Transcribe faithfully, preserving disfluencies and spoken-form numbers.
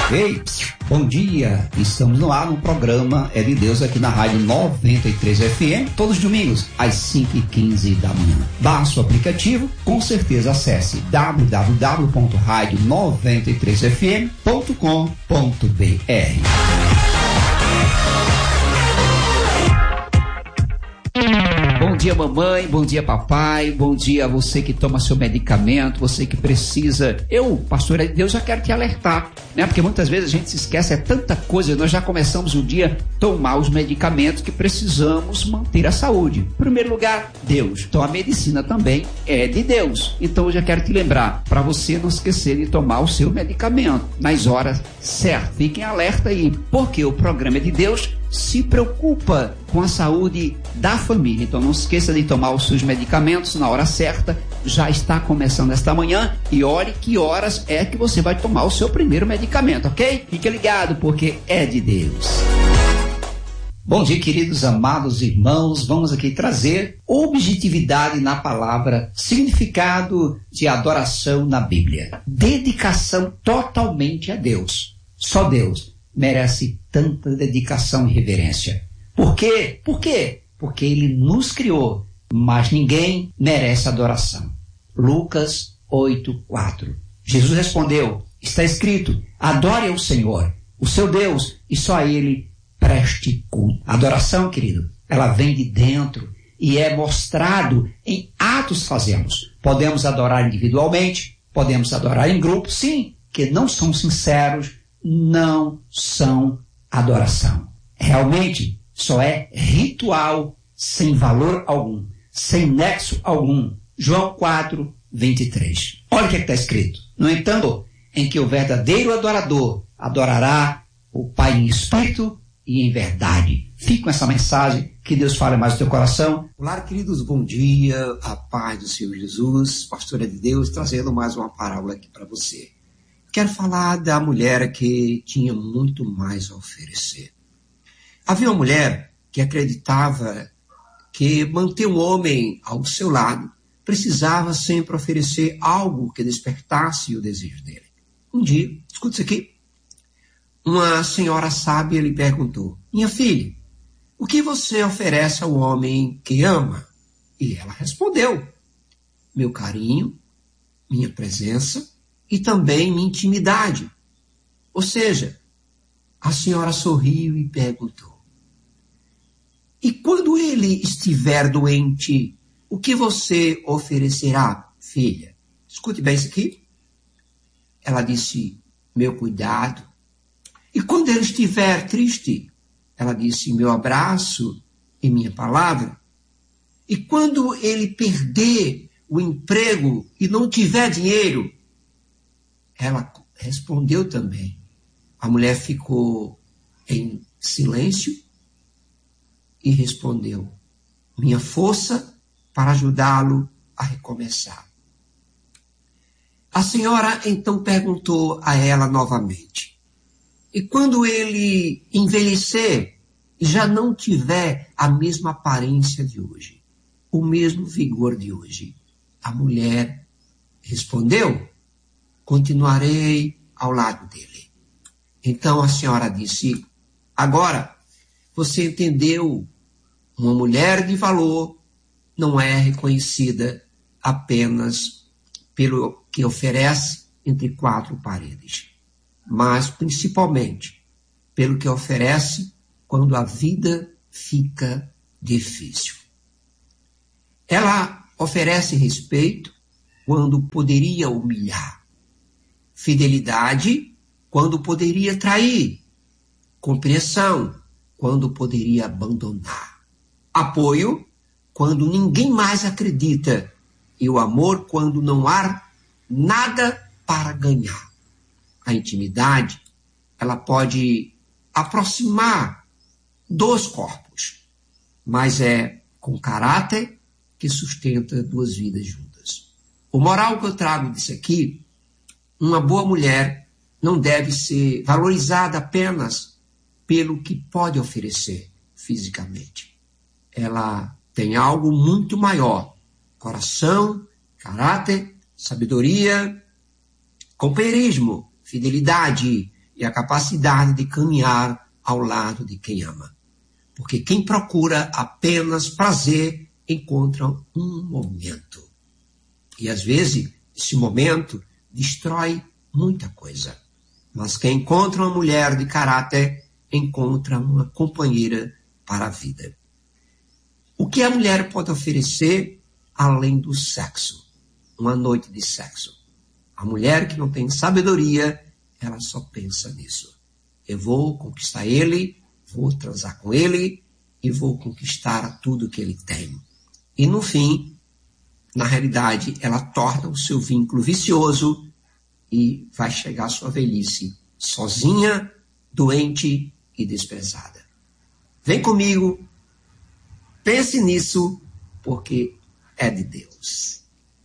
Ei, bom dia! Estamos no ar no programa É de Deus aqui na Rádio noventa e três F M, todos os domingos, às cinco e quinze da manhã. Baixe o aplicativo, com certeza acesse w w w ponto rádio noventa e três f m ponto com ponto b r. Bom dia, mamãe, bom dia, papai, bom dia a você que toma seu medicamento, você que precisa. Eu, pastor é de Deus, já quero te alertar, né? Porque muitas vezes a gente se esquece, é tanta coisa, nós já começamos o dia a tomar os medicamentos que precisamos manter a saúde. Em primeiro lugar, Deus. Então a medicina também é de Deus. Então eu já quero te lembrar, para você não esquecer de tomar o seu medicamento nas horas certas. Fiquem alerta aí, porque o programa é de Deus, se preocupa com a saúde da família. Então não se esqueça de tomar os seus medicamentos na hora certa. Já está começando esta manhã e olhe que horas é que você vai tomar o seu primeiro medicamento, ok? Fique ligado, porque é de Deus. Bom dia, queridos amados irmãos. Vamos aqui trazer objetividade na palavra, significado de adoração na Bíblia. Dedicação totalmente a Deus. Só Deus merece tanta dedicação e reverência. Por quê? Por quê? Porque Ele nos criou, mas ninguém merece adoração. Lucas oito, quatro. Jesus respondeu, está escrito, adore ao Senhor, o seu Deus, e só a Ele preste culto. A adoração, querido, ela vem de dentro e é mostrado em atos que fazemos. Podemos adorar individualmente, podemos adorar em grupo, sim, que não são sinceros, não são adoração. Realmente, só é ritual, sem valor algum, sem nexo algum. João quatro, vinte e três. Olha o que está escrito. No entanto, em que o verdadeiro adorador adorará o Pai em espírito e em verdade. Fique com essa mensagem, que Deus fale mais no teu coração. Olá, queridos, bom dia, a paz do Senhor Jesus, pastor é de Deus, trazendo mais uma parábola aqui para você. Quero falar da mulher que tinha muito mais a oferecer. Havia uma mulher que acreditava que manter um homem ao seu lado precisava sempre oferecer algo que despertasse o desejo dele. Um dia, escuta isso aqui, uma senhora sábia lhe perguntou, minha filha, o que você oferece ao homem que ama? E ela respondeu, meu carinho, minha presença, e também minha intimidade. Ou seja, a senhora sorriu e perguntou, e quando ele estiver doente, o que você oferecerá, filha? Escute bem isso aqui. Ela disse, meu cuidado. E quando ele estiver triste, ela disse, meu abraço e minha palavra. E quando ele perder o emprego e não tiver dinheiro, ela respondeu também. A mulher ficou em silêncio e respondeu, minha força para ajudá-lo a recomeçar. A senhora então perguntou a ela novamente, e quando ele envelhecer e já não tiver a mesma aparência de hoje, o mesmo vigor de hoje, a mulher respondeu, continuarei ao lado dele. Então a senhora disse, agora você entendeu, uma mulher de valor não é reconhecida apenas pelo que oferece entre quatro paredes, mas principalmente pelo que oferece quando a vida fica difícil. Ela oferece respeito quando poderia humilhar, fidelidade quando poderia trair, compreensão quando poderia abandonar, apoio quando ninguém mais acredita e o amor quando não há nada para ganhar. A intimidade, ela pode aproximar dos corpos, mas é com caráter que sustenta duas vidas juntas. O moral que eu trago disso aqui, uma boa mulher não deve ser valorizada apenas pelo que pode oferecer fisicamente. Ela tem algo muito maior, coração, caráter, sabedoria, companheirismo, fidelidade, e a capacidade de caminhar ao lado de quem ama. Porque quem procura apenas prazer encontra um momento. E às vezes, esse momento destrói muita coisa. Mas quem encontra uma mulher de caráter, encontra uma companheira para a vida. O que a mulher pode oferecer além do sexo? Uma noite de sexo. A mulher que não tem sabedoria, ela só pensa nisso. Eu vou conquistar ele, vou transar com ele e vou conquistar tudo que ele tem. E no fim, na realidade, ela torna o seu vínculo vicioso e vai chegar à sua velhice sozinha, doente e desprezada. Vem comigo, pense nisso, porque é de Deus.